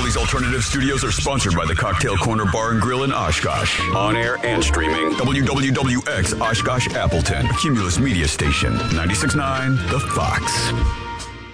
Philly's Alternative Studios are sponsored by the Cocktail Corner Bar and Grill in Oshkosh. On air and streaming, WWWX Oshkosh Appleton, Cumulus Media Station, 96.9 The Fox.